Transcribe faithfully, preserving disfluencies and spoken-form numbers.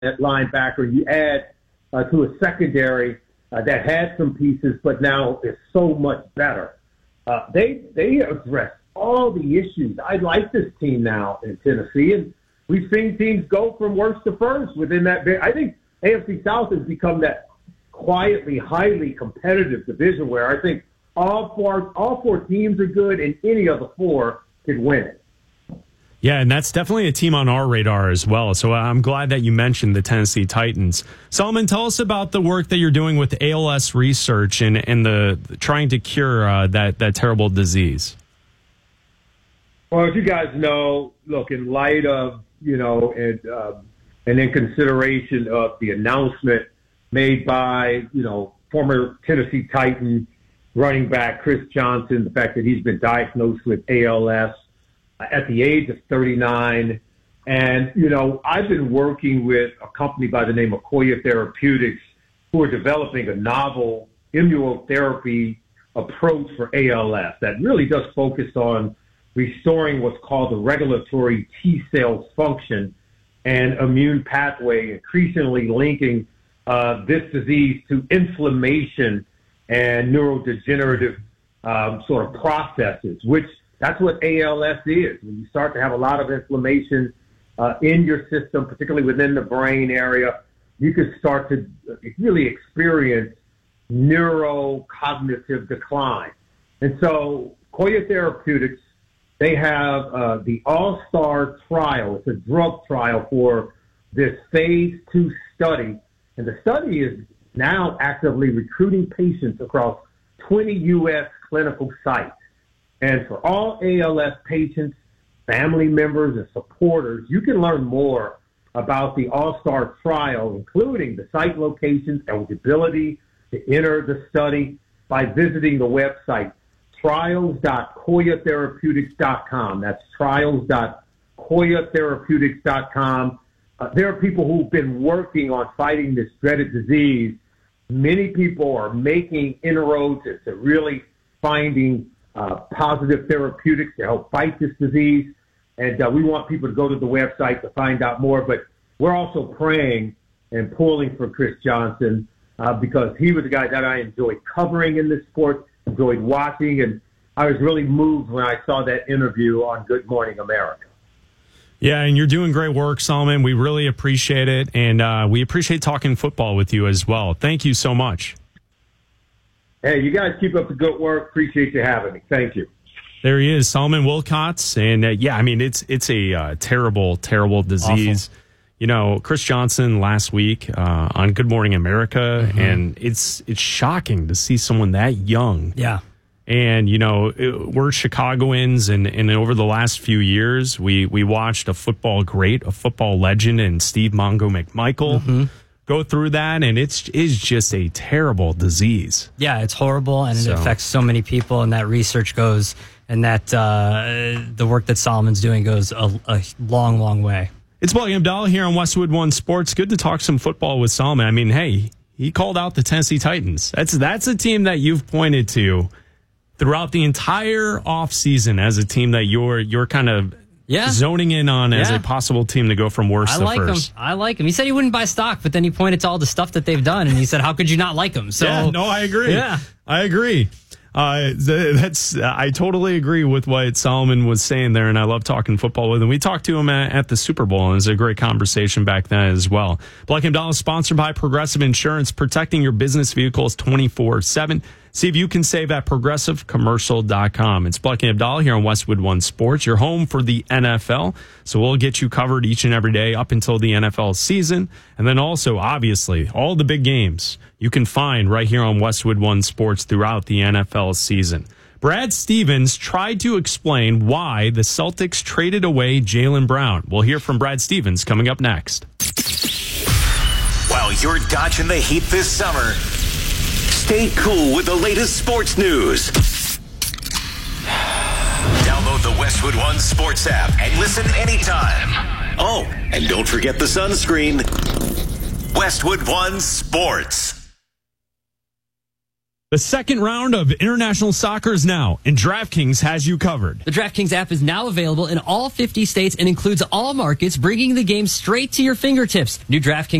at linebacker. You add uh, to a secondary uh, that had some pieces, but now is so much better. Uh, they they address all the issues. I like this team now in Tennessee, and we've seen teams go from worst to first within that. I think A F C South has become that quietly, highly competitive division where I think all four all four teams are good, and any of the four could win it. Yeah, and that's definitely a team on our radar as well. So I'm glad that you mentioned the Tennessee Titans. Solomon, tell us about the work that you're doing with A L S research and, and the trying to cure uh, that, that terrible disease. Well, as you guys know, look, in light of, you know, and, uh, and in consideration of the announcement made by, you know, former Tennessee Titan running back Chris Johnson, the fact that he's been diagnosed with A L S at the age of thirty-nine. And, you know, I've been working with a company by the name of Coya Therapeutics who are developing a novel immunotherapy approach for A L S that really does focus on restoring what's called the regulatory T cell function and immune pathway, increasingly linking uh, this disease to inflammation and neurodegenerative um, sort of processes, which that's what A L S is. When you start to have a lot of inflammation uh, in your system, particularly within the brain area, you can start to really experience neurocognitive decline. And so Coya Therapeutics, they have uh, the All-Star trial. It's a drug trial for this phase two study. And the study is now actively recruiting patients across twenty U S clinical sites. And for all A L S patients, family members, and supporters, you can learn more about the All-Star trial, including the site locations, eligibility to enter the study by visiting the website trials dot coya therapeutics dot com. That's trials dot coya therapeutics dot com. Uh, there are people who've been working on fighting this dreaded disease. Many people are making inroads into really finding uh, positive therapeutics to help fight this disease. And uh, we want people to go to the website to find out more. But we're also praying and pulling for Chris Johnson uh, because he was a guy that I enjoyed covering in this sport, enjoyed watching, and I was really moved when I saw that interview on Good Morning America. Yeah, and you're doing great work, Solomon. We really appreciate it, and uh, we appreciate talking football with you as well. Thank you so much. Hey, you guys keep up the good work. Appreciate you having me. Thank you. There he is, Solomon Wilcots. And, uh, yeah, I mean, it's it's a uh, terrible, terrible disease. Awful. You know, Chris Johnson last week uh, on Good Morning America, mm-hmm. and it's it's shocking to see someone that young. Yeah. And, you know, it, we're Chicagoans, and, and over the last few years, we, we watched a football great, a football legend, and Steve Mongo McMichael mm-hmm. go through that, and it's is just a terrible disease. Yeah, it's horrible, and so. It affects so many people, and that research goes, and that uh, the work that Solomon's doing goes a, a long, long way. It's Blake Abdallah here on Westwood One Sports. Good to talk some football with Solomon. I mean, hey, he called out the Tennessee Titans. That's that's a team that you've pointed to throughout the entire offseason as a team that you're you're kind of yeah. zoning in on as yeah. a possible team to go from worst I to like first. Him. I like him. He said he wouldn't buy stock, but then he pointed to all the stuff that they've done, and he said, how could you not like him? So, yeah, no, I agree. Yeah. I agree. Uh, that's I totally agree with what Solomon was saying there, and I love talking football with him. We talked to him at, at the Super Bowl, and it was a great conversation back then as well. Black and Abdallah is sponsored by Progressive Insurance, protecting your business vehicles twenty-four seven. See if you can save at progressive commercial dot com. It's Black and Abdallah here on Westwood One Sports, your home for the N F L. So we'll get you covered each and every day up until the N F L season. And then also, obviously, all the big games you can find right here on Westwood One Sports throughout the N F L season. Brad Stevens tried to explain why the Celtics traded away Jaylen Brown. We'll hear from Brad Stevens coming up next. While you're dodging the heat this summer, stay cool with the latest sports news. Download the Westwood One Sports app and listen anytime. Oh, and don't forget the sunscreen. Westwood One Sports. The second round of international soccer is now, and DraftKings has you covered. The DraftKings app is now available in all fifty states and includes all markets, bringing the game straight to your fingertips. New DraftKings